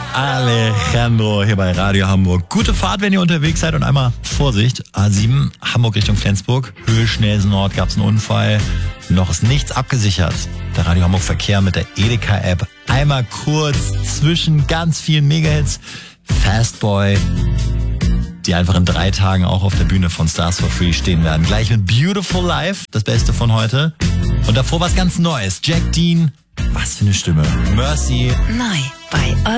Alejandro hier bei Radio Hamburg. Gute Fahrt, wenn ihr unterwegs seid und einmal Vorsicht. A7, Hamburg Richtung Flensburg. Höhe-Schnelsen Nord gab es einen Unfall. Noch ist nichts abgesichert. Der Radio Hamburg Verkehr mit der Edeka-App. Einmal kurz zwischen ganz vielen Megahits. Fastboy, die einfach in 3 Tagen auch auf der Bühne von Stars for Free stehen werden. Gleich mit Beautiful Life, das Beste von heute. Und davor was ganz Neues. Jack Dean, was für eine Stimme. Mercy. Neu bei